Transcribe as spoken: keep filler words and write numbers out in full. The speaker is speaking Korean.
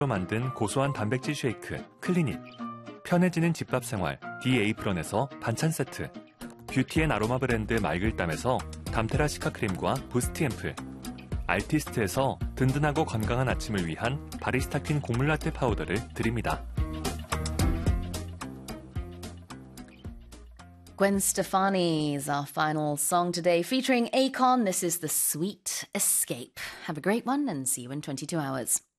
만든 고소한 단백질 쉐이크 클리닛, 편해지는 집밥 생활 디에이프런에서 반찬 세트, 뷰티 앤 아로마 브랜드 맑을담에서 담테라 시카 크림과 부스트 앰플, 알티스트에서 든든하고 건강한 아침을 위한 바리스타 퀸 곡물 라떼 파우더를 드립니다. Gwen Stefani is our final song today, featuring Akon. This is The Sweet Escape. Have a great one and see you in twenty-two hours.